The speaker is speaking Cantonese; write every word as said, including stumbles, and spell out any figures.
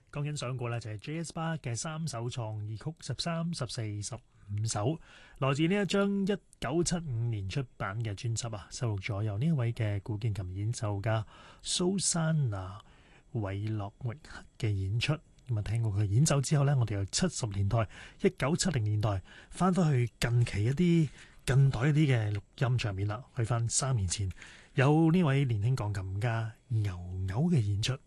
剛欣賞過咧就係 J S 巴嘅三首創意曲，十三、十四、十五首，來自呢一張一九七五年出版嘅專輯啊，收錄咗由呢一位嘅古鍵琴演奏家蘇珊娜韋洛域克嘅演出。咁啊，聽過佢演奏之後呢，我哋由七十年代、一九七零年代翻返去近期一啲近代一啲嘅錄音場面啦，去翻三年前有呢位年輕鋼琴家牛牛嘅演出。